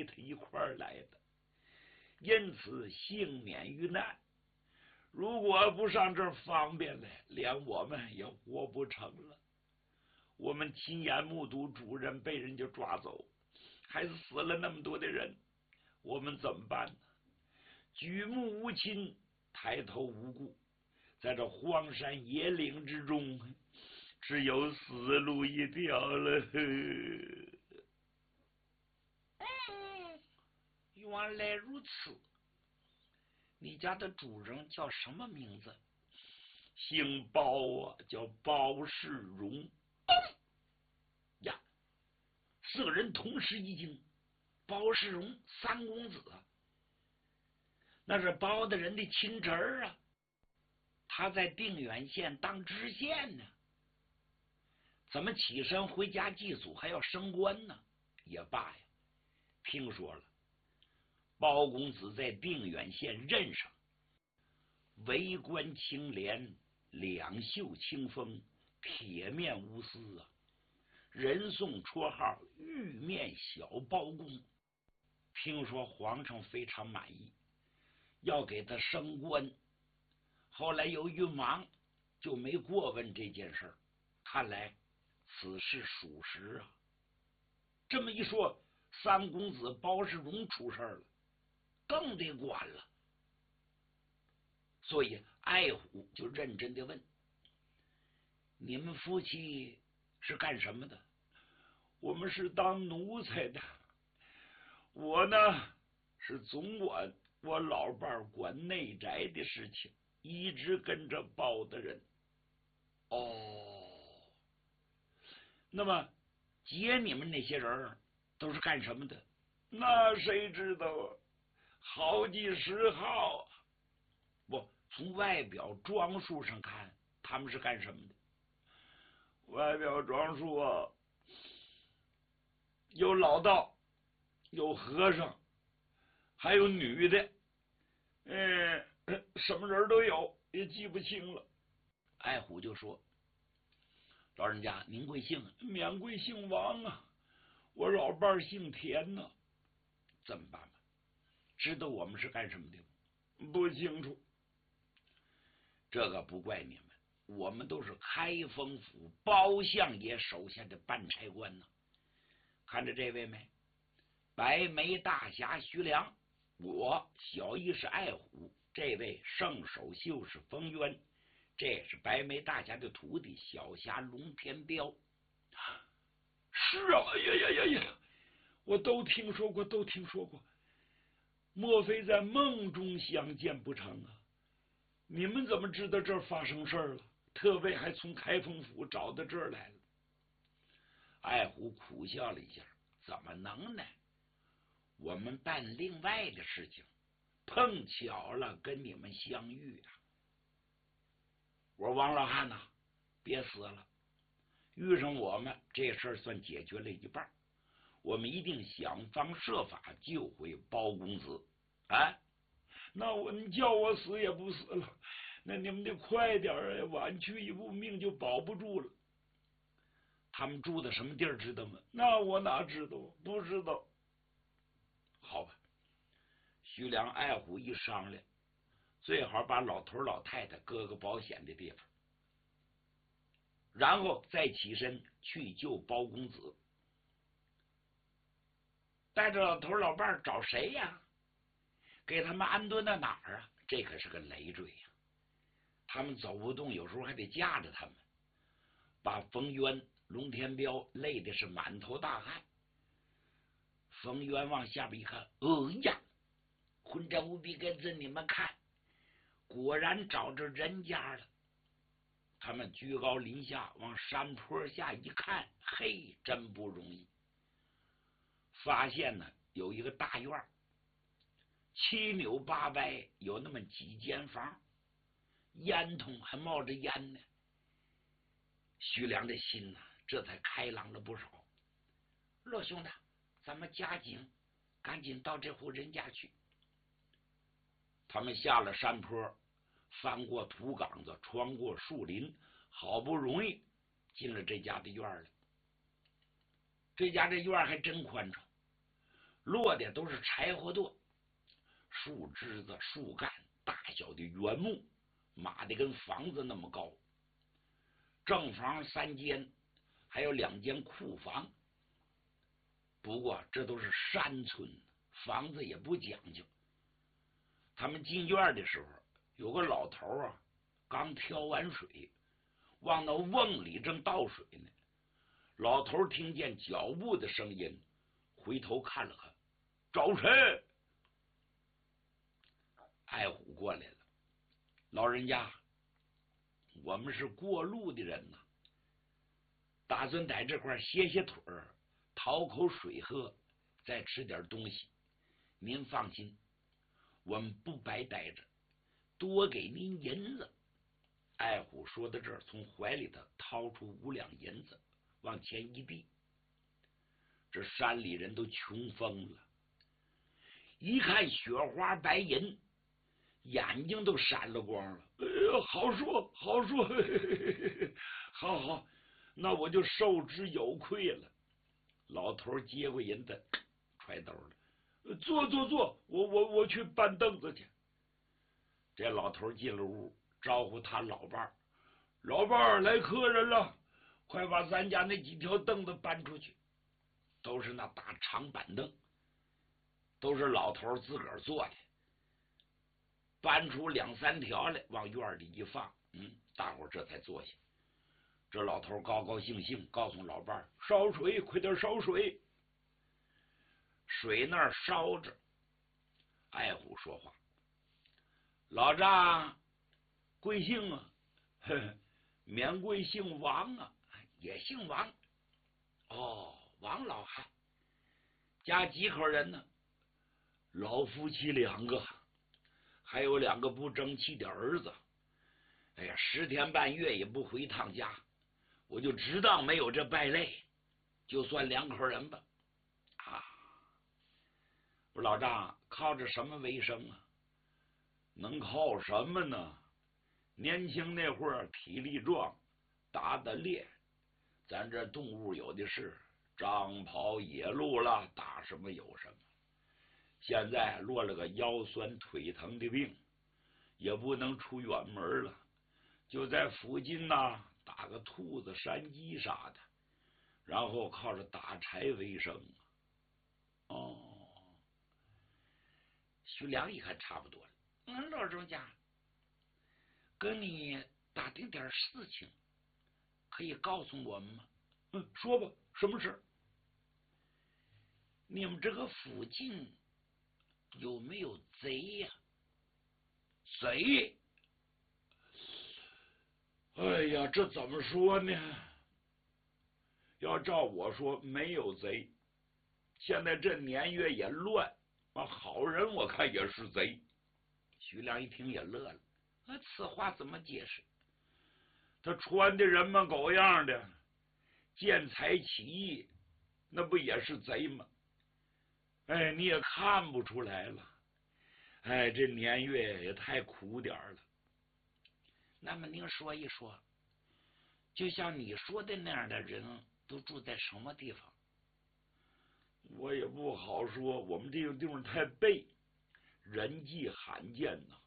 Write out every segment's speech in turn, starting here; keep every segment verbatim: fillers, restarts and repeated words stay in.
他一块儿来的，因此幸免于难。如果不上这儿方便了，连我们也活不成了。我们亲眼目睹主人被人家抓走，还死了那么多的人，我们怎么办呢？举目无亲，抬头无故，在这荒山野岭之中，只有死路一条了。 原来如此，你家的主人叫什么名字？ 姓包啊，叫包世荣。 呀，四个人同时一惊，包世荣三公子，那是包大人的亲侄儿啊，他在定远县当知县呢，怎么起身回家祭祖还要升官呢？也罢呀，听说了，包公子在定远县任上为官清廉，两袖清风，铁面无私啊，人送绰号玉面小包公。听说皇上非常满意，要给他升官，后来由于忙就没过问这件事儿，看来此事属实啊。这么一说，三公子包世荣出事了，更得管了。所以爱虎就认真的问：你们夫妻是干什么的？ 我们是当奴才的。我呢是总管我老伴管内宅的事情，一直跟着包大人。 哦，那么接你们那些人都是干什么的？ 那谁知道啊？好几十号啊！ 不，从外表装束上看，他们是干什么的？ 外表装束啊，有老道，有和尚，还有女的，嗯，什么人都有，也记不清了。 爱虎就说：“老人家，您贵姓？ 免贵姓王啊，我老伴姓田呢、啊。 怎么办吧？知道我们是干什么的吗？不清楚。 这个不怪你们，我们都是开封府包相爷手下的办差官呢。看着这位没？白眉大侠徐良，我小义是爱虎，这位圣手秀是冯渊，这是白眉大侠的徒弟小侠龙天彪。 是啊，呀呀呀呀，我都听说过，都听说过。莫非在梦中相见不成啊？你们怎么知道这儿发生事儿了？特别还从开封府找到这儿来了。 爱虎苦笑了一下，怎么能呢？我们办另外的事情，碰巧了跟你们相遇啊。我说王老汉呐，别死了，遇上我们这事儿算解决了一半，我们一定想方设法救回包公子啊！ 那我你叫我死也不死了，那你们得快点啊，晚去一步命就保不住了。 他们住的什么地儿知道吗？ 那我哪知道，不知道。 好吧，徐良爱虎一商量，最好把老头老太太搁个保险的地方，然后再起身去救包公子。带着老头老伴找谁呀？给他们安顿到哪儿啊？这可是个累赘呀！他们走不动，有时候还得架着他们，把冯渊、龙天彪累的是满头大汗。冯渊往下边一看，哦呀，混账无比根子，你们看，果然找着人家了。他们居高临下往山坡下一看，嘿，真不容易。发现呢，有一个大院，七扭八歪，有那么几间房，烟囱还冒着烟呢。徐良的心呐、啊，这才开朗了不少。老兄弟，咱们加紧，赶紧到这户人家去。他们下了山坡，翻过土岗子，穿过树林，好不容易进了这家的院了。这家这院还真宽敞， 落的都是柴火垛，树枝子、树干，大小的原木，码的跟房子那么高。正房三间，还有两间库房。不过这都是山村，房子也不讲究。他们进院的时候，有个老头啊，刚挑完水，往那瓮里正倒水呢。老头听见脚步的声音，回头看了看，找谁？爱虎过来了。老人家，我们是过路的人呐，打算在这块歇歇腿儿，讨口水喝，再吃点东西。您放心，我们不白待着，多给您银子。爱虎说到这儿，从怀里头掏出五两银子，往前一递。这山里人都穷疯了，一看雪花白银，眼睛都闪了光了。哎呀，好说好说，嘿嘿嘿，好好，那我就受之有愧了。老头接过银子，揣兜了。坐坐坐，我我我去搬凳子去。这老头进了屋，招呼他老伴儿：“老伴儿，来客人了，快把咱家那几条凳子搬出去。”都是那大长板凳，都是老头自个儿做的。搬出两三条来，往院里一放，嗯，大伙儿这才坐下。这老头高高兴兴告诉老伴儿：“烧水，快点烧水。”水那儿烧着。爱虎说话：“老丈贵姓啊？”“呵呵，免贵姓王啊。”“也姓王。”“哦，王老汉，家几口人呢？”“老夫妻两个，还有两个不争气的儿子。哎呀，十天半月也不回趟家，我就知道没有这败类，就算两口人吧。”“啊，我老丈靠着什么为生啊？”“能靠什么呢？年轻那会儿体力壮，打的猎，咱这动物有的是，张跑野鹿了，打什么有什么。现在落了个腰酸腿疼的病，也不能出远门了，就在附近呐打个兔子、山鸡啥的，然后靠着打柴为生。”“哦。”徐良一看差不多了，“嗯，老周家跟你打听点事情，可以告诉我们吗？”“嗯，说吧，什么事？”“你们这个附近有没有贼呀？”“贼？哎呀，这怎么说呢？要照我说，没有贼。现在这年月也乱，啊，好人我看也是贼。”徐良一听也乐了，“那此话怎么解释？”“他穿的人模狗样的，见财起意，那不也是贼吗？哎，你也看不出来了。哎，这年月也太苦点了。”“那么您说一说，就像你说的那样的人都住在什么地方？”“我也不好说，我们这个地方太背，人迹罕见呐。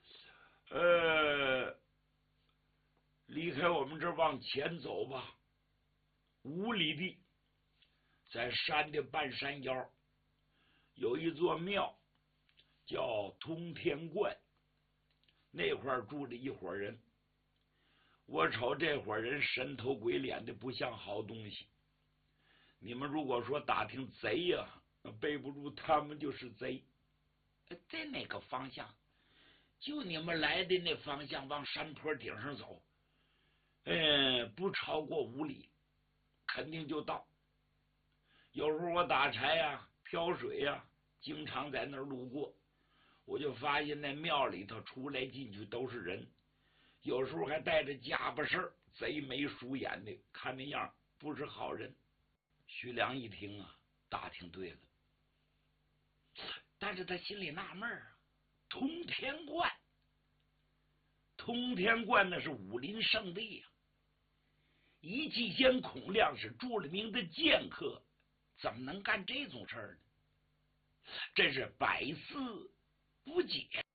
呃，离开我们这儿往前走吧，五里地，在山的半山腰有一座庙，叫通天观，那块儿住着一伙人。我瞅这伙人神头鬼脸的，不像好东西。你们如果说打听贼呀、啊，背不住他们就是贼。在哪个方向？”“就你们来的那方向，往山坡顶上走，嗯，不超过五里，肯定就到。有时候我打柴呀、啊、挑水呀、啊，经常在那儿路过，我就发现那庙里头出来进去都是人，有时候还带着家伙事儿，贼眉鼠眼的，看那样不是好人。”徐良一听啊，打听对了，但是他心里纳闷啊，通天观，通天观那是武林圣地啊，一期间孔亮是著了名的剑客，怎么能干这种事儿呢？ 真是百思不解。